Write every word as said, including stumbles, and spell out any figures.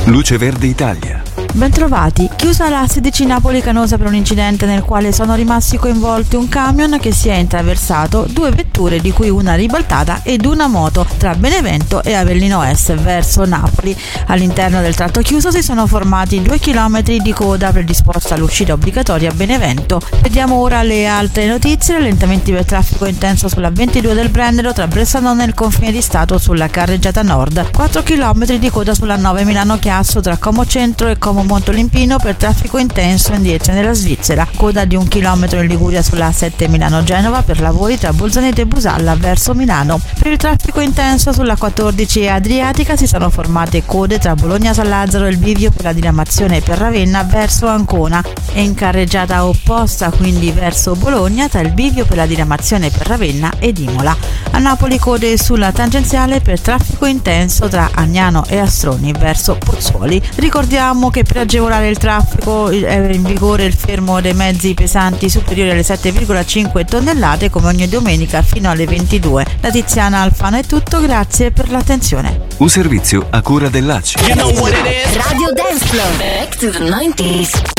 Luce Verde Italia. Bentrovati. Chiusa la sedici Napoli-Canosa per un incidente nel quale sono rimasti coinvolti un camion che si è intraversato, due vetture di cui una ribaltata ed una moto tra Benevento e Avellino Est verso Napoli. All'interno del tratto chiuso si sono formati due chilometri di coda predisposta all'uscita obbligatoria a Benevento. Vediamo ora le altre notizie. Rallentamenti per traffico intenso sulla ventidue del Brennero tra Bressanone e il confine di Stato sulla carreggiata nord. quattro chilometri di coda sulla nove Milano-Chiasso tra Como Centro e Como Montolimpino per traffico intenso in direzione della Svizzera. Coda di un chilometro in Liguria sulla sette Milano-Genova per lavori tra Bolzaneto e Busalla verso Milano. Per il traffico intenso sulla quattordici Adriatica si sono formate code tra Bologna-San Lazzaro e il bivio per la diramazione per Ravenna verso Ancona e in carreggiata opposta, quindi verso Bologna, tra il bivio per la diramazione per Ravenna ed Imola. A Napoli code sulla tangenziale per traffico intenso tra Agnano e Astroni verso Pozzuoli. Ricordiamo che per agevolare il traffico è in vigore il fermo dei mezzi pesanti superiori alle sette virgola cinque tonnellate come ogni domenica fino alle ventidue. Da Tiziana Alfano è tutto, grazie per l'attenzione. Un servizio a cura dell'A C I. Radio Dance Floor. Back to the nineties.